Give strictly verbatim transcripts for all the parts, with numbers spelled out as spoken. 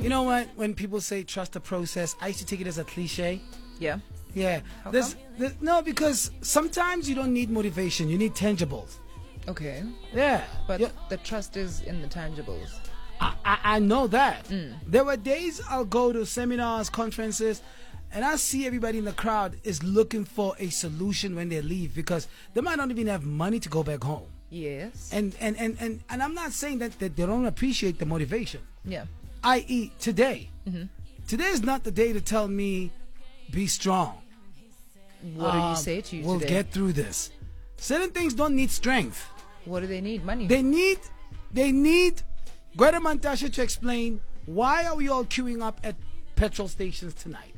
You know what? When people say trust the process, I used to take it as a cliche. Yeah. Yeah. How There's, come? there's, no, because sometimes you don't need motivation. You need tangibles. Okay. Yeah. But Yeah. the trust is in the tangibles. I, I, I know that. Mm. There were days I'll go to seminars, conferences, and I see everybody in the crowd is looking for a solution when they leave because they might not even have money to go back home. Yes. And and, and, and, and I'm not saying that, that they don't appreciate the motivation. Yeah. that is today. Mm-hmm. Today is not the day to tell me be strong. What do Um, you say to you We'll today? get through this. Certain things don't need strength. What do they need? Money. They need, they need Greta Mantashe to explain why are we all queuing up at petrol stations tonight.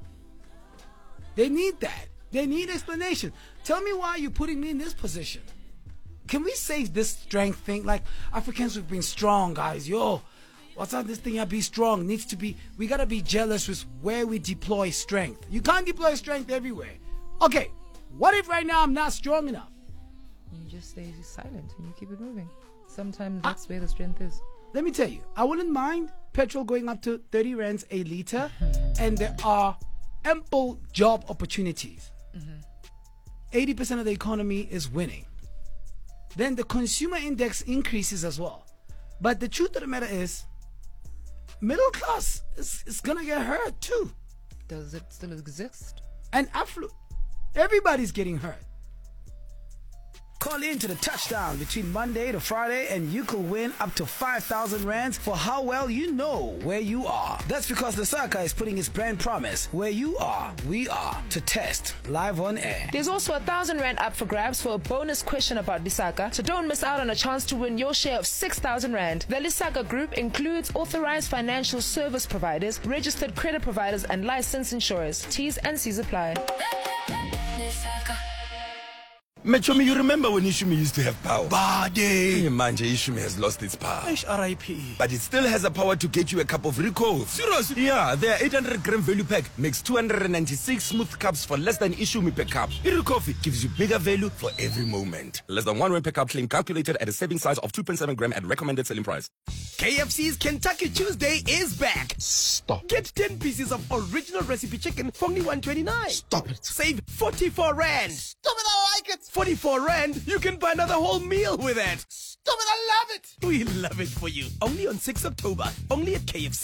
They need that. They need explanation. Tell me why you're putting me in this position. Can we say this strength thing? Like Africans, we've been strong, guys. Yo, what's up? This thing, I be strong. Needs to be. We gotta be jealous with where we deploy strength. You can't deploy strength everywhere. Okay, what if right now I'm not strong enough? You just stay silent and you keep it moving. Sometimes that's where the strength is. Let me tell you, I wouldn't mind petrol going up to thirty rands a liter, and there are ample job opportunities. eighty percent of the economy is winning. Then the consumer index increases as well. But the truth of the matter is, middle class is, is gonna get hurt too. Does it still exist? And afflu- everybody's getting hurt. Call in to the touchdown between Monday to Friday and you could win up to five thousand rands for how well you know where you are. That's because Lesaka is putting its brand promise, where you are, we are, to test live on air. There's also a thousand rand up for grabs for a bonus question about Lesaka, so don't miss out on a chance to win your share of six thousand rand. The Lesaka Group includes authorized financial service providers, registered credit providers, and licensed insurers. T's and C's apply. Mechomi, you remember when Ishumi used to have power? Bade. Manje, Ishumi has lost its power. R I P But it still has the power to get you a cup of Rico. Seriously? Yeah, their eight hundred gram value pack makes two hundred ninety-six smooth cups for less than Ishumi per cup. Iri coffee gives you bigger value for every moment. Less than one rand per cup, claim calculated at a serving size of two point seven gram at recommended selling price. K F C's Kentucky Tuesday is back. Stop. Get ten pieces of original recipe chicken for only one twenty-nine. Stop it. Save forty-four rand. Stop it, I like it. forty-four rand, you can buy another whole meal with it. Stop it, I love it. We love it for you. Only on sixth October. Only at K F C.